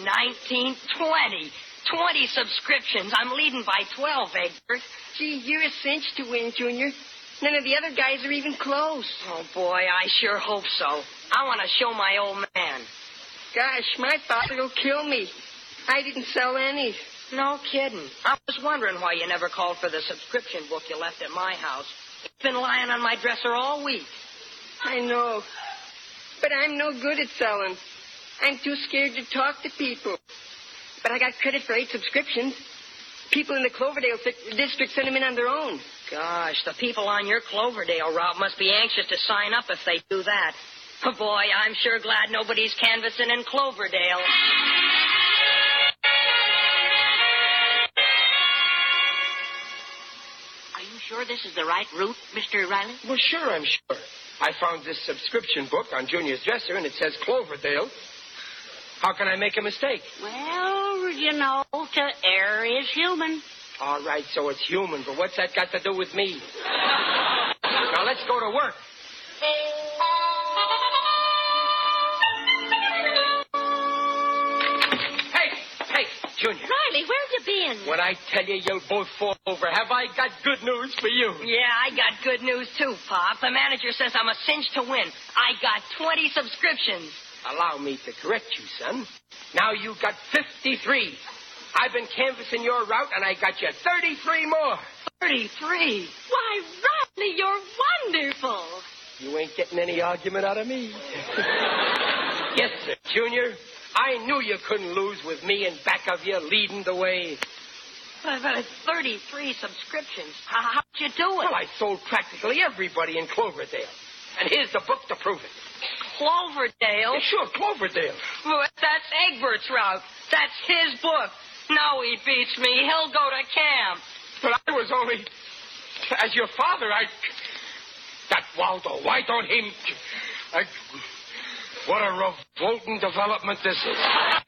19, 20. 20 subscriptions. I'm leading by 12, Egbert. Gee, you're a cinch to win, Junior. None of the other guys are even close. Oh, boy, I sure hope so. I want to show my old man. Gosh, my father will kill me. I didn't sell any. No kidding. I was wondering why you never called for the subscription book you left at my house. It's been lying on my dresser all week. I know. But I'm no good at selling. I'm too scared to talk to people. But I got credit for 8 subscriptions. People in the Cloverdale district sent them in on their own. Gosh, the people on your Cloverdale route must be anxious to sign up if they do that. Oh, boy, I'm sure glad nobody's canvassing in Cloverdale. Are you sure this is the right route, Mr. Riley? Well, sure, I'm sure. I found this subscription book on Junior's dresser, and it says Cloverdale. How can I make a mistake? Well, you know, to err is human. All right, so it's human, but what's that got to do with me? Now, let's go to work. Hey, Junior. Riley, where have you been? When I tell you, you'll both fall over. Have I got good news for you? Yeah, I got good news, too, Pop. The manager says I'm a cinch to win. I got 20 subscriptions. Allow me to correct you, son. Now you got 53. I've been canvassing your route, and I got you 33 more. 33? Why, Riley, you're wonderful. You ain't getting any argument out of me. Yes, sir, Junior. I knew you couldn't lose with me in back of you leading the way. But 33 subscriptions. How'd you do it? Well, I sold practically everybody in Cloverdale. And here's the book to prove it. Cloverdale? Yeah, sure, Cloverdale. Well, that's Egbert's route. That's his book. Now he beats me. He'll go to camp. But I was only... As your father, That Waldo, why don't he... What a revolting development this is.